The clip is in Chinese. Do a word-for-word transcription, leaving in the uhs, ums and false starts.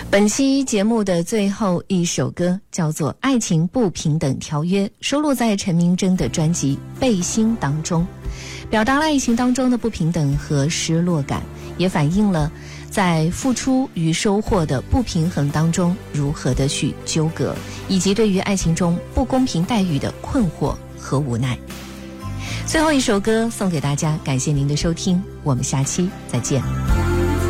本期节目的最后一首歌叫做《爱情不平等条约》，收录在陈明真的专辑《背心》当中，表达了爱情当中的不平等和失落感，也反映了在付出与收获的不平衡当中如何的去纠葛，以及对于爱情中不公平待遇的困惑和无奈。最后一首歌送给大家，感谢您的收听，我们下期再见。